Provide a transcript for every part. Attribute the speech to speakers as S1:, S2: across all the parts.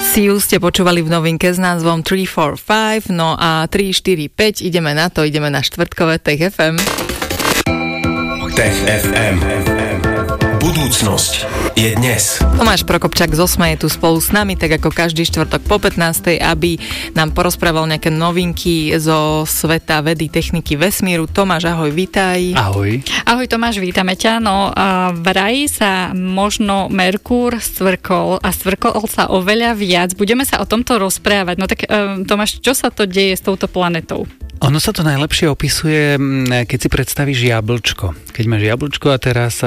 S1: Siu ste počúvali v novinke s názvom 3, 4, 5, no a 3, 4, 5, ideme na to, ideme na štvrtkové Tech FM.
S2: Tech FM. Budúcnosť je dnes.
S1: Tomáš Prokopčák z Osma je tu spolu s nami, tak ako každý štvrtok po 15. aby nám porozprával nejaké novinky zo sveta vedy, techniky, vesmíru. Tomáš, ahoj, vítaj.
S3: Ahoj.
S4: Ahoj Tomáš, vítame ťa. No a vraj sa možno Merkúr stvrkol a stvrkol sa oveľa viac. Budeme sa o tomto rozprávať. No tak Tomáš, čo sa to deje s touto planetou?
S3: Ono sa to najlepšie opisuje, keď si predstavíš jablčko. Keď máš jablčko a teraz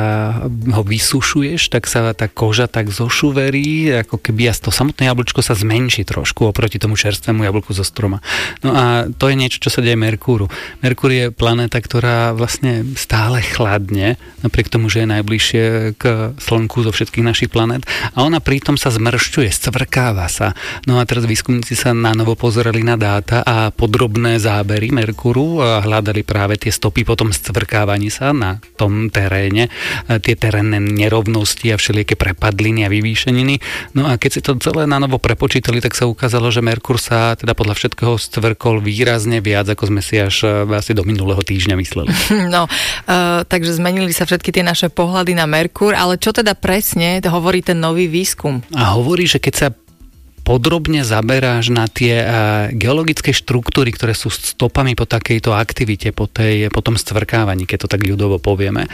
S3: ho vysušuješ, tak sa tá koža tak zošuverí, ako keby to samotné jablčko sa zmenší trošku oproti tomu čerstvému jablku zo stroma. No a to je niečo, čo sa deje Merkúru. Merkúr je planéta, ktorá vlastne stále chladne, napriek tomu, že je najbližšie k Slnku zo všetkých našich planét. A ona pritom sa zmršťuje, scvrkáva sa. No a teraz výskumníci sa na novo pozerali na dáta a podrobné zábery Merkúru a hľadali práve tie stopy po tom scvrkávaní sa na tom teréne, tie terénne nerovnosti a všelijaké prepadliny a vyvýšeniny. No a keď si to celé na novo prepočítali, tak sa ukázalo, že Merkúr sa teda podľa všetkého scvrkol výrazne viac, ako sme si až asi do minulého týždňa mysleli.
S1: No, takže zmenili sa všetky tie naše pohľady na Merkúr, ale čo teda presne hovorí ten nový výskum?
S3: A hovorí, že keď sa podrobne zaberáš na tie geologické štruktúry, ktoré sú stopami po takejto aktivite, po tom scvrkávaní, keď to tak ľudovo povieme,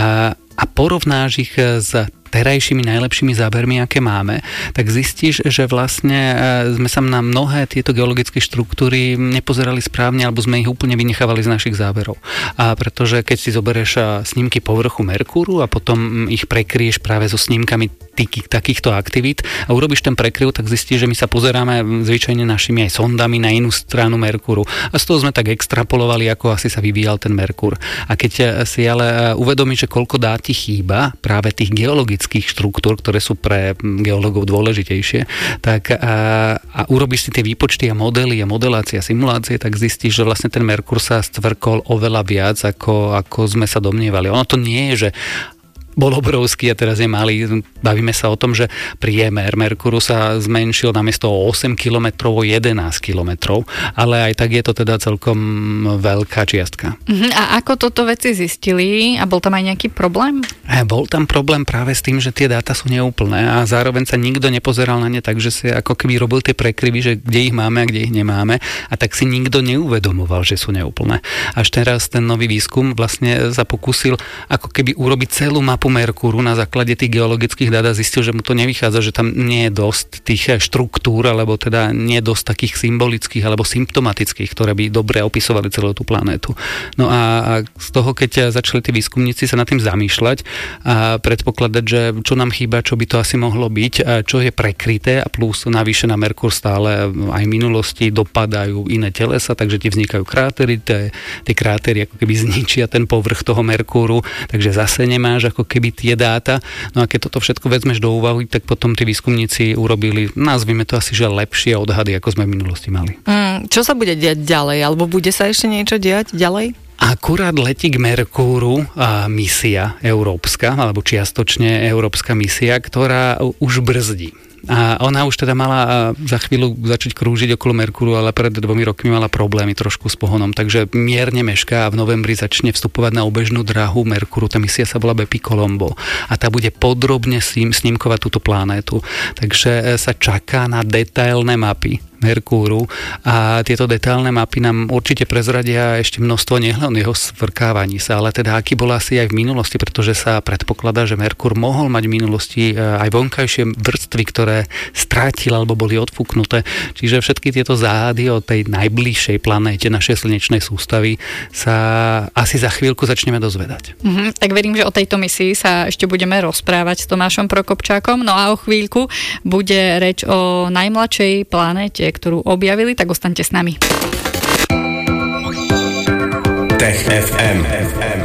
S3: a porovnáš ich s terajšími najlepšími zábermi, aké máme, tak zistíš, že vlastne sme sa na mnohé tieto geologické štruktúry nepozerali správne, alebo sme ich úplne vynechávali z našich záberov. A pretože keď si zoberieš snímky povrchu Merkúru a potom ich prekryješ práve so snímkami takýchto aktivít a urobíš ten prekryv, tak zistíš, že my sa pozeráme zvyčajne našimi aj sondami na inú stranu Merkúru. A z toho sme tak extrapolovali, ako asi sa vyvíjal ten Merkúr. A keď si ale uvedomíš, že koľko dát ti chýba práve tých geologických štruktúr, ktoré sú pre geológov dôležitejšie, tak a urobíš si tie výpočty a modely a modelácie a simulácie, tak zistíš, že vlastne ten Merkúr sa stvrkol oveľa viac, ako sme sa domnievali. Ono to nie je, že bol obrovský a teraz je malý. Bavíme sa o tom, že priemer Merkúru sa zmenšil namiesto o 8 km o 11 km, ale aj tak je to teda celkom veľká čiastka.
S4: A ako toto veci zistili? A bol tam aj nejaký problém?
S3: Bol tam problém práve s tým, že tie dáta sú neúplné a zároveň sa nikto nepozeral na ne tak, že si ako keby robil tie prekryvy, že kde ich máme a kde ich nemáme, a tak si nikto neuvedomoval, že sú neúplné. Až teraz ten nový výskum vlastne sa pokúsil ako keby urobiť celú mapu Merkúru na základe tých geologických dát a zistil, že mu to nevychádza, že tam nie je dosť tých štruktúr, alebo teda nie je dosť takých symbolických alebo symptomatických, ktoré by dobre opisovali celú tú planétu. No a z toho, keď začali tí výskumníci sa nad tým zamýšľať a predpokladať, že čo nám chýba, čo by to asi mohlo byť, čo je prekryté, a plus navyše na Merkúr stále aj v minulosti dopadajú iné telesa, takže ti vznikajú krátery, tie krátery ako keby zničia ten povrch toho Merkúru, takže zase nemáš ako keby tie dáta. No a keď toto všetko vezmeš do úvahy, tak potom tí výskumníci urobili, nazvime to asi, že lepšie odhady, ako sme v minulosti mali.
S1: Čo sa bude diať ďalej? Alebo bude sa ešte niečo diať ďalej?
S3: Akurát letí k Merkúru misia európska, alebo čiastočne európska misia, ktorá už brzdí. A ona už teda mala za chvíľu začať krúžiť okolo Merkúru, ale pred 2 rokmi mala problémy trošku s pohonom, takže mierne mešká a v novembri začne vstupovať na obežnú dráhu Merkúru. Tá misia sa volá Bepicolombo a tá bude podrobne snímkovať túto planétu. Takže sa čaká na detailné mapy Merkúru a tieto detailné mapy nám určite prezradia ešte množstvo nielen jeho svrkávaní sa, ale teda aký bol asi aj v minulosti, pretože sa predpokladá, že Merkúr mohol mať v minulosti aj vonkajšie vrstvy, ktoré strátil alebo boli odfúknuté. Čiže všetky tieto záhady o tej najbližšej planéte našej slnečnej sústavy sa asi za chvíľku začneme dozvedať.
S4: Tak verím, že o tejto misii sa ešte budeme rozprávať s Tomášom Prokopčákom. No a o chvíľku bude reč o najmladšej planéte, ktorú objavili, tak ostaňte s nami.
S2: Tech FM.